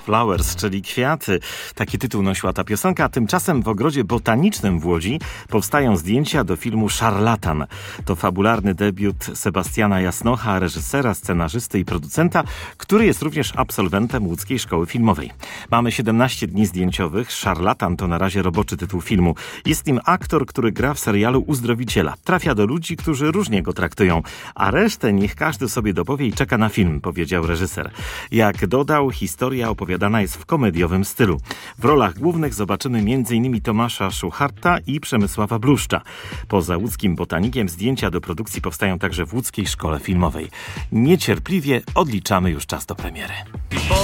Flowers, czyli kwiaty. Taki tytuł nosiła ta piosenka. Tymczasem w Ogrodzie Botanicznym w Łodzi powstają zdjęcia do filmu Szarlatan. To fabularny debiut Sebastiana Jasnocha, reżysera, scenarzysty i producenta, który jest również absolwentem Łódzkiej Szkoły Filmowej. Mamy 17 dni zdjęciowych. Szarlatan to na razie roboczy tytuł filmu. Jest nim aktor, który gra w serialu Uzdrowiciela. Trafia do ludzi, którzy różnie go traktują, a resztę niech każdy sobie dopowie i czeka na film, powiedział reżyser. Jak dodał, historia opowiadana jest w komediowym stylu. W rolach głównych zobaczymy m.in. Tomasza Szucharta i Przemysława Bluszcza. Poza łódzkim botanikiem zdjęcia do produkcji powstają także w Łódzkiej Szkole Filmowej. Niecierpliwie odliczamy już czas do premiery.